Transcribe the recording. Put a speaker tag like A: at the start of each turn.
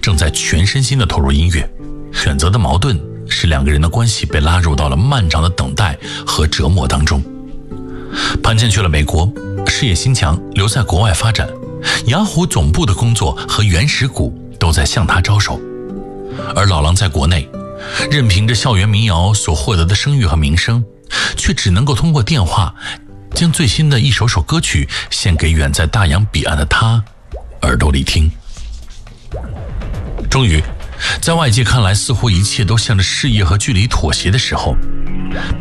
A: 正在全身心地投入音乐。选择的矛盾使两个人的关系被拉入到了漫长的等待和折磨当中。潘健去了美国，事业心强，留在国外发展，雅虎总部的工作和原始股都在向他招手。而老狼在国内，任凭着校园民谣所获得的声誉和名声，却只能够通过电话将最新的一首歌曲献给远在大洋彼岸的他耳朵里听。终于，在外界看来似乎一切都向着事业和距离妥协的时候，